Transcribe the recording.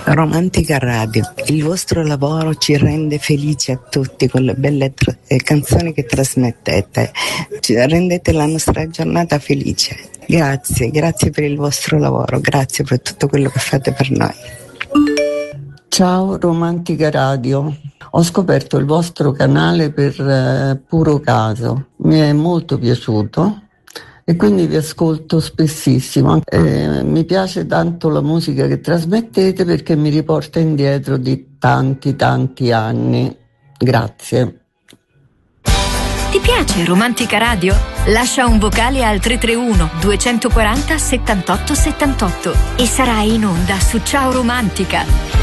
Romantica Radio, il vostro lavoro ci rende felici a tutti con le belle canzoni che trasmettete, rendete la nostra giornata felice. Grazie per il vostro lavoro, grazie per tutto quello che fate per noi. Ciao Romantica Radio, ho scoperto il vostro canale per puro caso, mi è molto piaciuto e quindi vi ascolto spessissimo. Mi piace tanto la musica che trasmettete perché mi riporta indietro di tanti anni. Grazie. Ti piace Romantica Radio? Lascia un vocale al 331 240 78 78 e sarai in onda su Ciao Romantica.